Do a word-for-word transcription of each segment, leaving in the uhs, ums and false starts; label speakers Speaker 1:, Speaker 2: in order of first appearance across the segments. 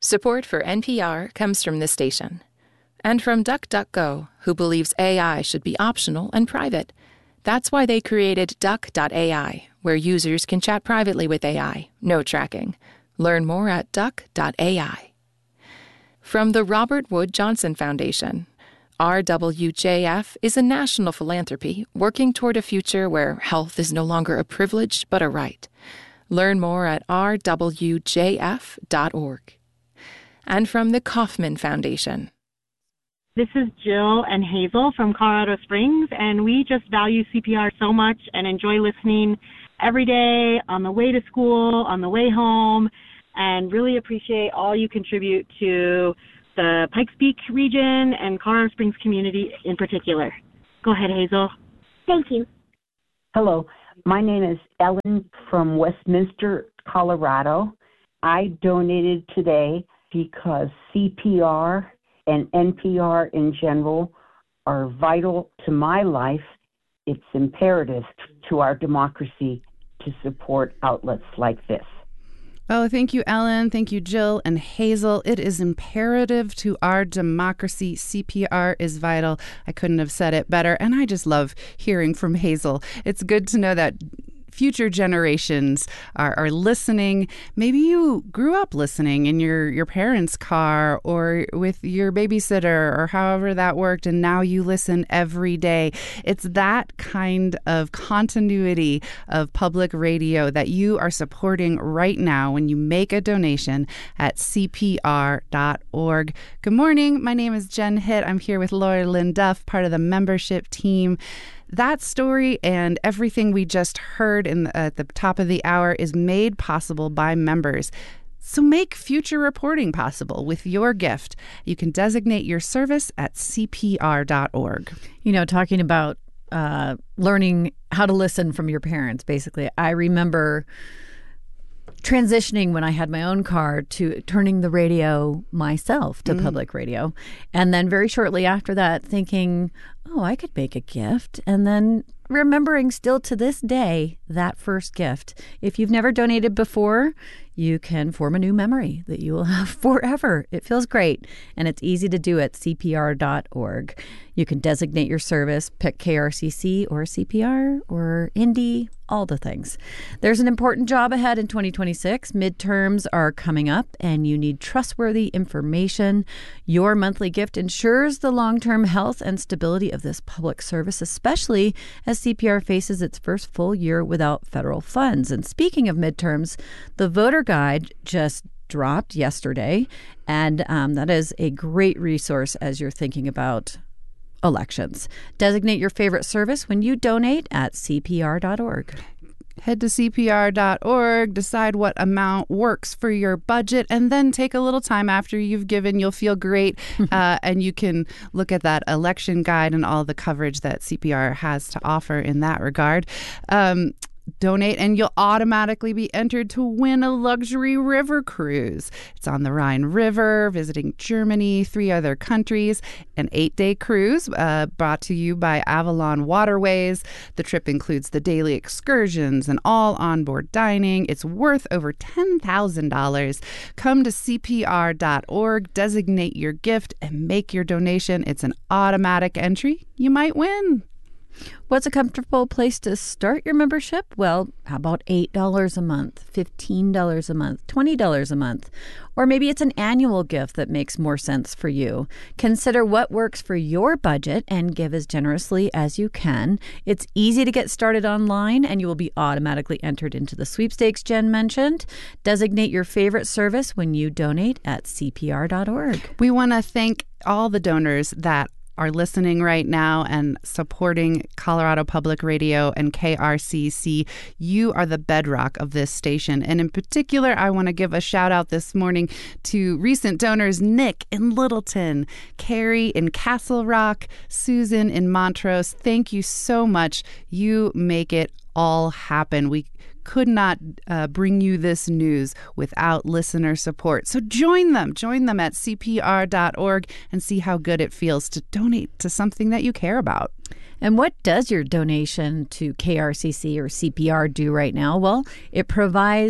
Speaker 1: Support for N P R comes from this station. And from DuckDuckGo, who believes A I should be optional and private. That's why they created Duck dot A I, where users can chat privately with A I, no tracking. Learn more at Duck dot A I. From the Robert Wood Johnson Foundation, R W J F is a national philanthropy working toward a future where health is no longer a privilege but a right. Learn more at R W J F dot org. And from the Kauffman Foundation.
Speaker 2: This is Jill and Hazel from Colorado Springs, and we just value C P R so much and enjoy listening every day on the way to school, on the way home, and really appreciate all you contribute to the Pikes Peak region and Colorado Springs community in particular. Go ahead, Hazel.
Speaker 3: Thank you.
Speaker 4: Hello, my name is Ellen from Westminster, Colorado. I donated today because C P R and N P R in general are vital to my life. It's imperative to our democracy to support outlets like this.
Speaker 5: Oh, thank you, Ellen. Thank you, Jill and Hazel. It is imperative to our democracy. C P R is vital. I couldn't have said it better. And I just love hearing from Hazel. It's good to know that future generations are, are listening. Maybe you grew up listening in your, your parents' car or with your babysitter or however that worked, and now you listen every day. It's that kind of continuity of public radio that you are supporting right now when you make a donation at C P R dot org. Good morning. My name is Jen Hitt. I'm here with Laura Lynn Duff, part of the membership team. That story and everything we just heard in the, at the top of the hour is made possible by members. So make future reporting possible with your gift. You can designate your service at C P R dot org.
Speaker 6: You know, talking about uh, learning how to listen from your parents, basically. I remember transitioning when I had my own car to turning the radio myself to mm. public radio. And then very shortly after that thinking, oh, I could make a gift. And then remembering still to this day that first gift. If you've never donated before, you can form a new memory that you will have forever. It feels great. And it's easy to do at C P R dot org. You can designate your service, pick K R C C or C P R or Indy, all the things. There's an important job ahead in twenty twenty-six. Midterms are coming up and you need trustworthy information. Your monthly gift ensures the long-term health and stability of this public service, especially as C P R faces its first full year without federal funds. And speaking of midterms, the voter guide just dropped yesterday, and um, that is a great resource as you're thinking about elections. Designate your favorite service when you donate at C P R dot org.
Speaker 5: Head to C P R dot org, decide what amount works for your budget, and then take a little time after you've given. You'll feel great, uh, and you can look at that election guide and all the coverage that C P R has to offer in that regard. Um, Donate and you'll automatically be entered to win a luxury river cruise. It's on the Rhine River, visiting Germany, three other countries, an eight-day cruise uh, brought to you by Avalon Waterways. The trip includes the daily excursions and all onboard dining. It's worth over ten thousand dollars. Come to C P R dot org, designate your gift, and make your donation. It's an automatic entry. You might win.
Speaker 6: What's a comfortable place to start your membership? Well, how about eight dollars a month, fifteen dollars a month, twenty dollars a month? Or maybe it's an annual gift that makes more sense for you. Consider what works for your budget and give as generously as you can. It's easy to get started online, and you will be automatically entered into the sweepstakes Jen mentioned. Designate your favorite service when you donate at C P R dot org.
Speaker 5: We want to thank all the donors that are listening right now and supporting Colorado Public Radio and K R C C. You are the bedrock of this station. And in particular, I want to give a shout out this morning to recent donors Nick in Littleton, Carrie in Castle Rock, Susan in Montrose. Thank you so much. You make it all happen. We could not uh, bring you this news without listener support. So join them. Join them at C P R dot org and see how good it feels to donate to something that you care about.
Speaker 6: And what does your donation to K R C C or C P R do right now? Well, it provides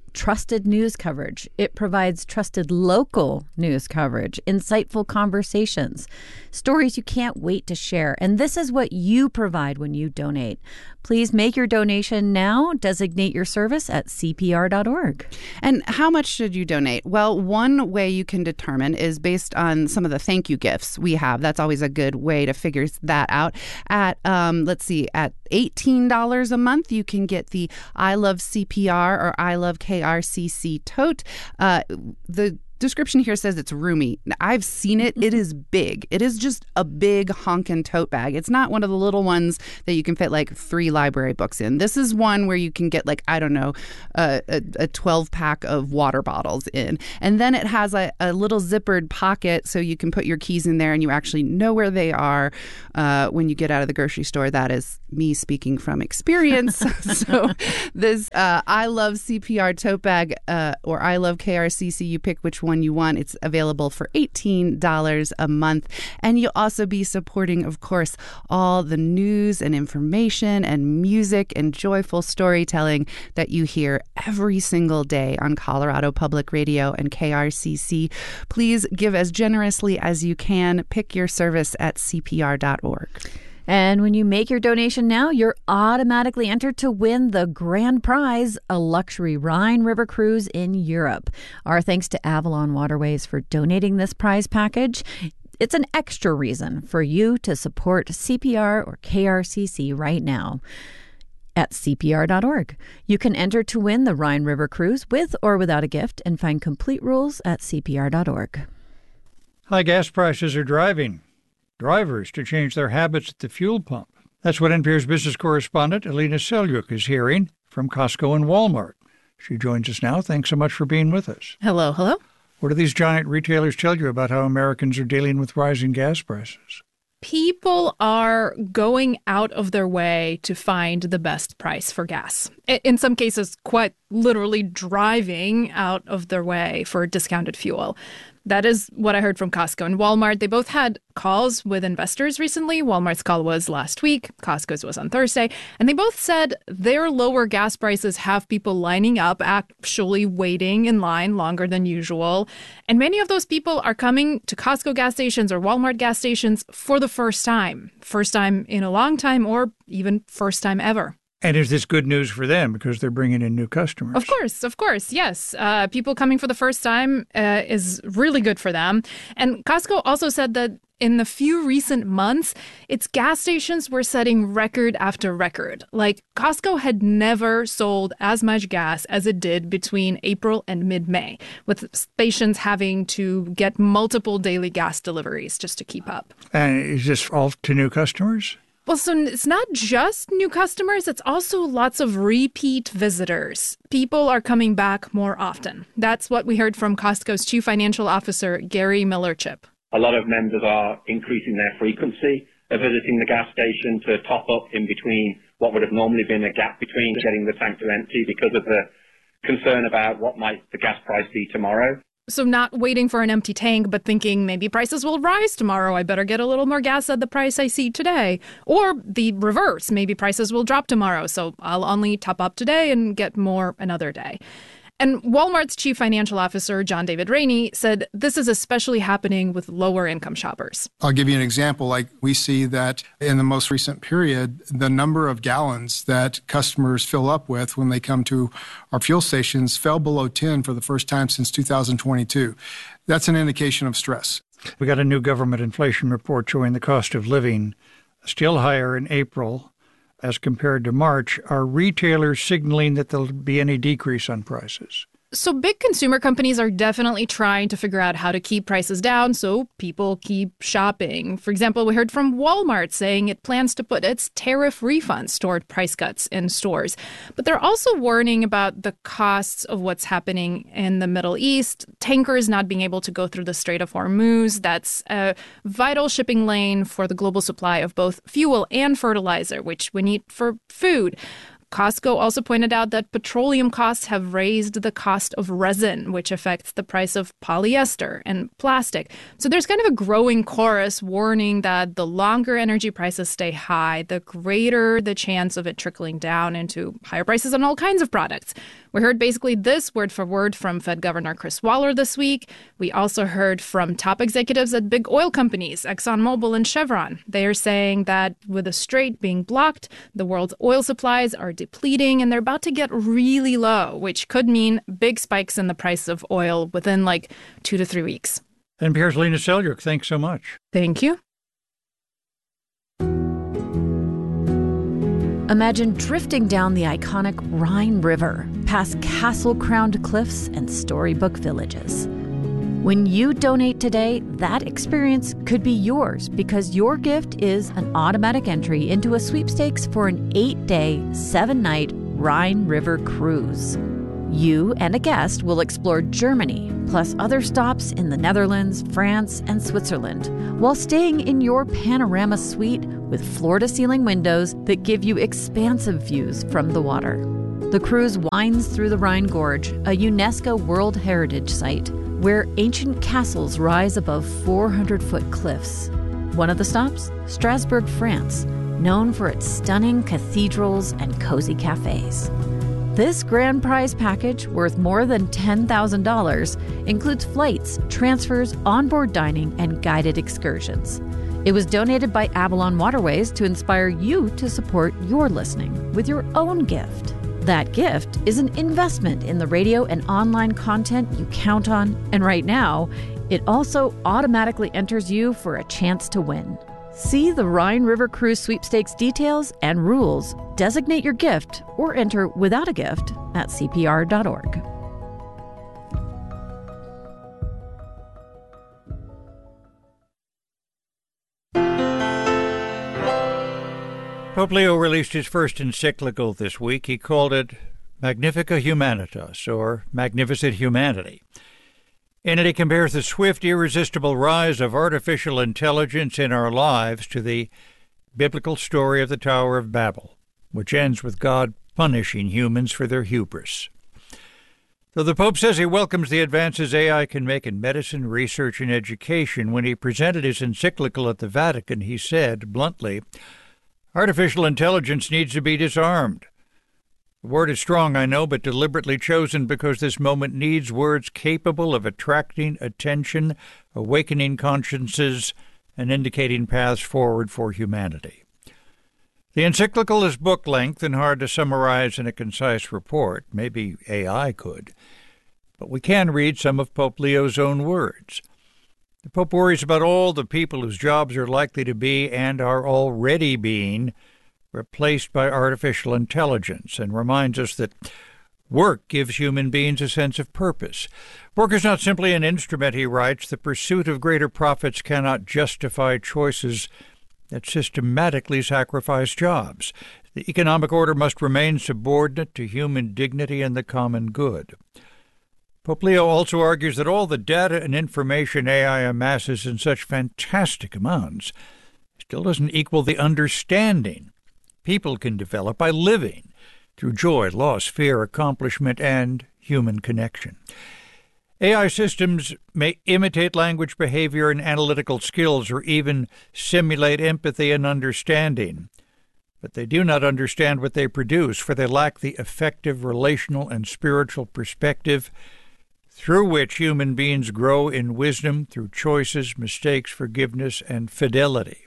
Speaker 6: trusted news coverage. It provides trusted local news coverage, insightful conversations, stories you can't wait to share. And this is what you provide when you donate. Please make your donation now. Designate your service at C P R dot org.
Speaker 5: And how much should you donate? Well, one way you can determine is based on some of the thank you gifts we have. That's always a good way to figure that out. At, um, let's see, at eighteen dollars a month, you can get the I Love C P R or I Love K R C C tote. Uh, the description here says it's roomy. I've seen it. It is big. It is just a big honkin' tote bag. It's not one of the little ones that you can fit like three library books in. This is one where you can get like, I don't know, a, a, a twelve pack of water bottles in. And then it has a, a little zippered pocket so you can put your keys in there and you actually know where they are uh, when you get out of the grocery store. That is me speaking from experience. So this uh, I Love C P R tote bag uh, or I Love K R C C, you pick which one you want. It's available for eighteen dollars a month. And you'll also be supporting, of course, all the news and information and music and joyful storytelling that you hear every single day on Colorado Public Radio and K R C C. Please give as generously as you can. Pick your service at C P R dot org.
Speaker 6: And when you make your donation now, you're automatically entered to win the grand prize, a luxury Rhine River cruise in Europe. Our thanks to Avalon Waterways for donating this prize package. It's an extra reason for you to support C P R or K R C C right now at C P R dot org. You can enter to win the Rhine River cruise with or without a gift and find complete rules at C P R dot org.
Speaker 3: High gas prices are driving drivers to change their habits at the fuel pump. That's what N P R's business correspondent Alina Selyuk is hearing from Costco and Walmart. She joins us now. Thanks so much for being with us.
Speaker 1: Hello, hello.
Speaker 3: What do these giant retailers tell you about how Americans are dealing with rising gas prices?
Speaker 7: People are going out of their way to find the best price for gas. In some cases, quite literally driving out of their way for discounted fuel. That is what I heard from Costco and Walmart. They both had calls with investors recently. Walmart's call was last week. Costco's was on Thursday. And they both said their lower gas prices have people lining up, actually waiting in line longer than usual. And many of those people are coming to Costco gas stations or Walmart gas stations for the first time. First time in a long time or even first time ever.
Speaker 3: And is this good news for them because they're bringing in new customers?
Speaker 7: Of course, of course, yes. Uh, people coming for the first time uh, is really good for them. And Costco also said that in the few recent months, its gas stations were setting record after record. Like, Costco had never sold as much gas as it did between April and mid-May, with stations having to get multiple daily gas deliveries just to keep up.
Speaker 3: And is this all to new customers?
Speaker 7: Well, so it's not just new customers, it's also lots of repeat visitors. People are coming back more often. That's what we heard from Costco's Chief Financial Officer, Gary Millerchip.
Speaker 8: A lot of members are increasing their frequency of visiting the gas station to top up in between what would have normally been a gap between getting the tank to empty because of the concern about what might the gas price be tomorrow.
Speaker 7: So not waiting for an empty tank, but thinking maybe prices will rise tomorrow. I better get a little more gas at the price I see today. Or the reverse. Maybe prices will drop tomorrow, so I'll only top up today and get more another day. And Walmart's chief financial officer, John David Rainey, said this is especially happening with lower income shoppers.
Speaker 9: I'll give you an example. Like, we see that in the most recent period, the number of gallons that customers fill up with when they come to our fuel stations fell below ten for the first time since two thousand twenty-two. That's an indication of stress.
Speaker 3: We got a new government inflation report showing the cost of living still higher in April as compared to March. Are retailers signaling that there'll be any decrease on prices?
Speaker 7: So big consumer companies are definitely trying to figure out how to keep prices down so people keep shopping. For example, we heard from Walmart saying it plans to put its tariff refunds toward price cuts in stores. But they're also warning about the costs of what's happening in the Middle East. Tankers not being able to go through the Strait of Hormuz. That's a vital shipping lane for the global supply of both fuel and fertilizer, which we need for food. Costco also pointed out that petroleum costs have raised the cost of resin, which affects the price of polyester and plastic. So there's kind of a growing chorus warning that the longer energy prices stay high, the greater the chance of it trickling down into higher prices on all kinds of products, We heard basically this word for word from Fed Governor Chris Waller this week. We also heard from top executives at big oil companies, ExxonMobil and Chevron. They are saying that with the Strait being blocked, the world's oil supplies are depleting and they're about to get really low, which could mean big spikes in the price of oil within like two to three weeks.
Speaker 3: N P R's Lena Selyuk, thanks so much.
Speaker 7: Thank you.
Speaker 6: Imagine drifting down the iconic Rhine River, past castle-crowned cliffs and storybook villages. When you donate today, that experience could be yours because your gift is an automatic entry into a sweepstakes for an eight-day, seven-night Rhine River cruise. You and a guest will explore Germany, plus other stops in the Netherlands, France, and Switzerland, while staying in your panorama suite with floor-to-ceiling windows that give you expansive views from the water. The cruise winds through the Rhine Gorge, a UNESCO World Heritage Site, where ancient castles rise above four hundred foot cliffs. One of the stops? Strasbourg, France, known for its stunning cathedrals and cozy cafes. This grand prize package, worth more than ten thousand dollars, includes flights, transfers, onboard dining, and guided excursions. It was donated by Avalon Waterways to inspire you to support your listening with your own gift. That gift is an investment in the radio and online content you count on, and right now, it also automatically enters you for a chance to win. See the Rhine River Cruise sweepstakes details and rules, designate your gift, or enter without a gift at C P R dot org.
Speaker 3: Pope Leo released his first encyclical this week. He called it Magnifica Humanitas, or Magnificent Humanity. In it, he compares the swift, irresistible rise of artificial intelligence in our lives to the biblical story of the Tower of Babel, which ends with God punishing humans for their hubris. Though the Pope says he welcomes the advances A I can make in medicine, research, and education, when he presented his encyclical at the Vatican, he said, bluntly, artificial intelligence needs to be disarmed. The word is strong, I know, but deliberately chosen because this moment needs words capable of attracting attention, awakening consciences, and indicating paths forward for humanity. The encyclical is book length and hard to summarize in a concise report. Maybe A I could. But we can read some of Pope Leo's own words. The Pope worries about all the people whose jobs are likely to be and are already being replaced by artificial intelligence, and reminds us that work gives human beings a sense of purpose. Work is not simply an instrument, he writes. The pursuit of greater profits cannot justify choices that systematically sacrifice jobs. The economic order must remain subordinate to human dignity and the common good. Pope Leo also argues that all the data and information A I amasses in such fantastic amounts still doesn't equal the understanding people can develop by living through joy, loss, fear, accomplishment, and human connection. A I systems may imitate language, behavior, and analytical skills, or even simulate empathy and understanding, but they do not understand what they produce, for they lack the effective relational and spiritual perspective through which human beings grow in wisdom through choices, mistakes, forgiveness, and fidelity.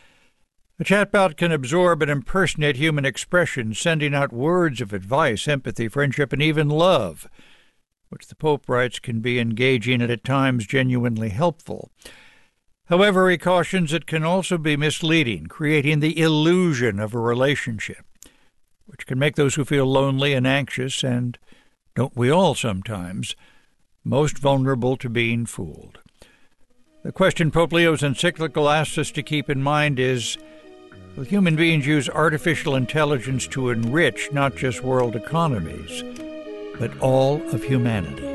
Speaker 3: A chatbot can absorb and impersonate human expression, sending out words of advice, empathy, friendship, and even love, which the Pope writes can be engaging and at times genuinely helpful. However, he cautions it can also be misleading, creating the illusion of a relationship, which can make those who feel lonely and anxious, and don't we all sometimes, most vulnerable to being fooled. The question Pope Leo's encyclical asks us to keep in mind is, will human beings use artificial intelligence to enrich not just world economies, but all of humanity?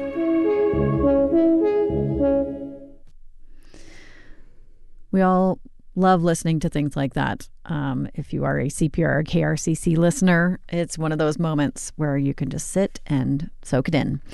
Speaker 6: We all love listening to things like that. Um, if you are a C P R or K R C C listener, it's one of those moments where you can just sit and soak it in.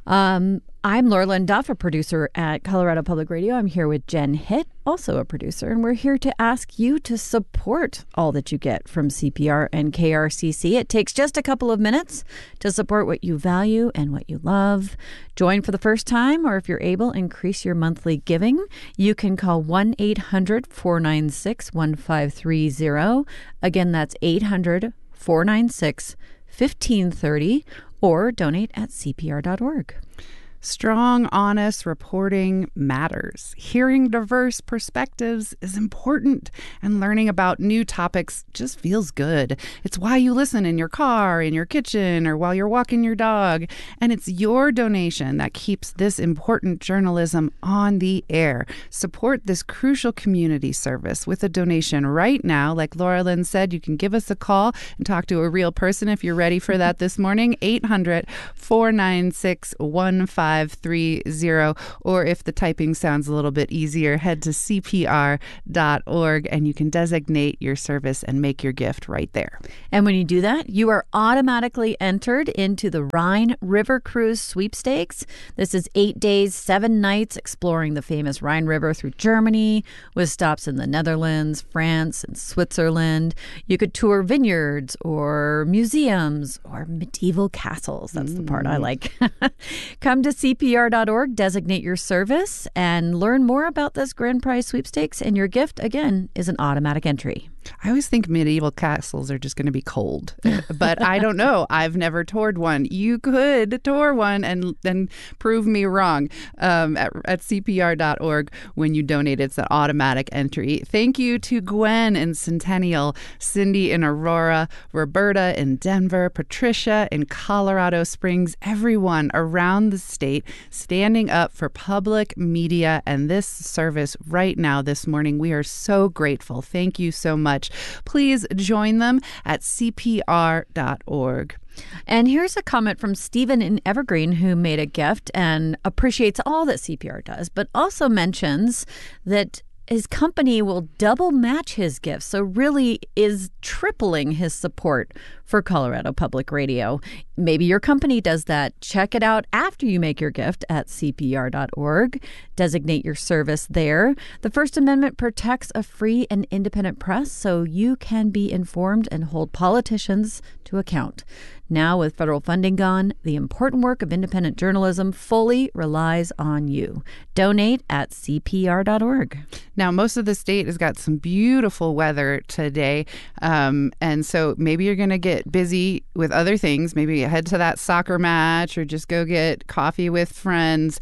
Speaker 6: Um, I'm Laura Lynn Duff, a producer at Colorado Public Radio. I'm here with Jen Hitt, also a producer, and we're here to ask you to support all that you get from C P R and K R C C. It takes just a couple of minutes to support what you value and what you love. Join for the first time, or if you're able, increase your monthly giving. You can call one eight hundred four nine six one five three zero. Again, that's eight hundred four nine six one five three zero, or donate at C P R dot org.
Speaker 5: Strong, honest reporting matters. Hearing diverse perspectives is important, and learning about new topics just feels good. It's why you listen in your car, in your kitchen, or while you're walking your dog. And it's your donation that keeps this important journalism on the air. Support this crucial community service with a donation right now. Like Laura Lynn said, you can give us a call and talk to a real person if you're ready for that this morning. eight hundred four nine six one five three zero, or if the typing sounds a little bit easier, head to C P R dot org and you can designate your service and make your gift right there.
Speaker 6: And when you do that, you are automatically entered into the Rhine River Cruise Sweepstakes. This is eight days, seven nights exploring the famous Rhine River through Germany, with stops in the Netherlands, France, and Switzerland. You could tour vineyards or museums or medieval castles. That's mm. the part I like. Come to C P R dot org, designate your service, and learn more about this grand prize sweepstakes, and your gift, again, is an automatic entry.
Speaker 5: I always think medieval castles are just going to be cold, but I don't know. I've never toured one. You could tour one and then prove me wrong um, at, at C P R dot org when you donate. It's an automatic entry. Thank you to Gwen in Centennial, Cindy in Aurora, Roberta in Denver, Patricia in Colorado Springs, everyone around the state standing up for public media and this service right now this morning. We are so grateful. Thank you so much. Please join them at C P R dot org.
Speaker 6: And here's a comment from Stephen in Evergreen, who made a gift and appreciates all that C P R does, but also mentions that his company will double match his gifts, so really is tripling his support for Colorado Public Radio. Maybe your company does that. Check it out after you make your gift at C P R dot org. Designate your service there. The First Amendment protects a free and independent press, so you can be informed and hold politicians to account. Now, with federal funding gone, the important work of independent journalism fully relies on you. Donate at C P R dot org.
Speaker 5: Now, most of the state has got some beautiful weather today, um, and so maybe you're going to get busy with other things. Maybe head to that soccer match or just go get coffee with friends.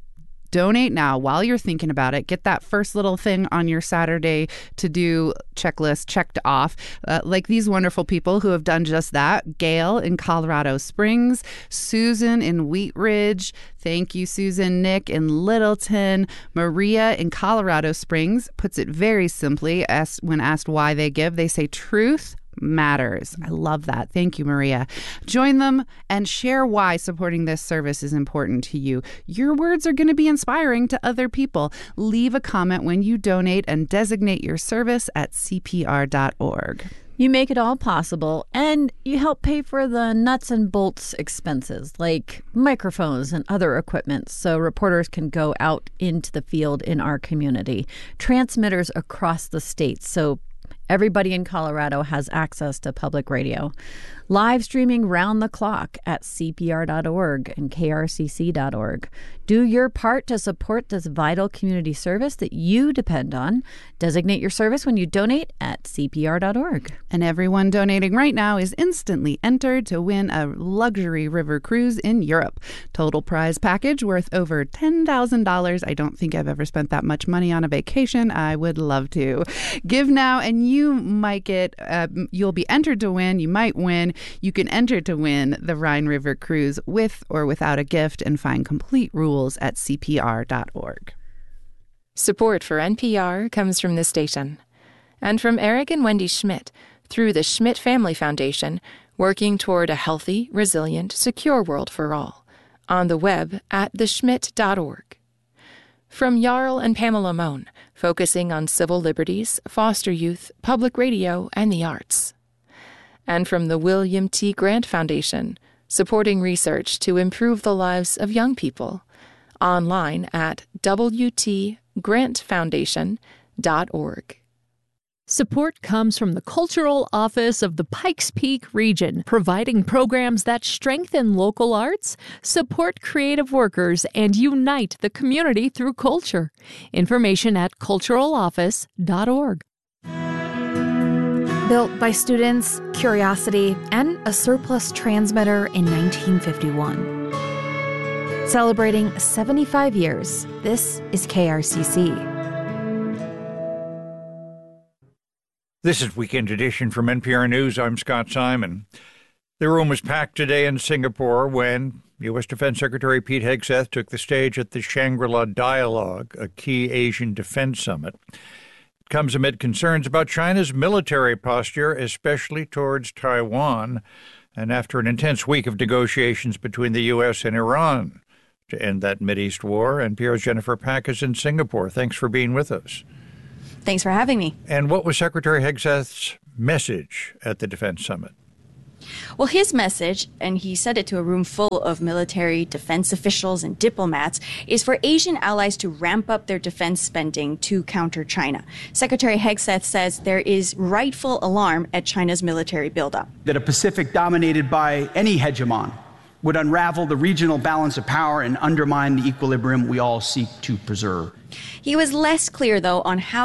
Speaker 5: Donate now while you're thinking about it. Get that first little thing on your Saturday to-do checklist checked off. Uh, like these wonderful people who have done just that. Gail in Colorado Springs, Susan in Wheat Ridge. Thank you, Susan. Nick in Littleton. Maria in Colorado Springs puts it very simply. Asked, when asked why they give, they say truth matters. I love that. Thank you, Maria. Join them and share why supporting this service is important to you. Your words are going to be inspiring to other people. Leave a comment when you donate and designate your service at C P R dot org.
Speaker 6: You make it all possible, and you help pay for the nuts and bolts expenses like microphones and other equipment so reporters can go out into the field in our community. Transmitters across the state so everybody in Colorado has access to public radio. Live streaming round the clock at C P R dot org and K R C C dot org. Do your part to support this vital community service that you depend on. Designate your service when you donate at C P R dot org.
Speaker 5: And everyone donating right now is instantly entered to win a luxury river cruise in Europe. Total prize package worth over ten thousand dollars. I don't think I've ever spent that much money on a vacation. I would love to. Give now and you might get, uh, you'll be entered to win. You might win. You can enter to win the Rhine River Cruise with or without a gift, and find complete rules at C P R dot org.
Speaker 1: Support for N P R comes from this station and from Eric and Wendy Schmidt through the Schmidt Family Foundation, working toward a healthy, resilient, secure world for all. On the web at the schmidt dot org. From Jarl and Pamela Mohn, focusing on civil liberties, foster youth, public radio, and the arts. And from the William T. Grant Foundation, supporting research to improve the lives of young people. Online at w t grant foundation dot org.
Speaker 10: Support comes from the Cultural Office of the Pikes Peak region, providing programs that strengthen local arts, support creative workers, and unite the community through culture. Information at cultural office dot org.
Speaker 11: Built by students, curiosity, and a surplus transmitter in nineteen fifty-one. Celebrating seventy-five years, this is K R C C.
Speaker 3: This is Weekend Edition from N P R News. I'm Scott Simon. The room was packed today in Singapore when U S Defense Secretary Pete Hegseth took the stage at the Shangri-La Dialogue, a key Asian defense summit. It comes amid concerns about China's military posture, especially towards Taiwan, and after an intense week of negotiations between the U S and Iran to end that Mideast war. N P R's Jennifer Pack is in Singapore. Thanks for being with us.
Speaker 12: Thanks for having me.
Speaker 3: And what was Secretary Hegseth's message at the Defense Summit?
Speaker 12: Well, his message, and he said it to a room full of military, defense officials, and diplomats, is for Asian allies to ramp up their defense spending to counter China. Secretary Hegseth says there is rightful alarm at China's military buildup.
Speaker 13: That a Pacific dominated by any hegemon would unravel the regional balance of power and undermine the equilibrium we all seek to preserve.
Speaker 12: He was less clear, though, on how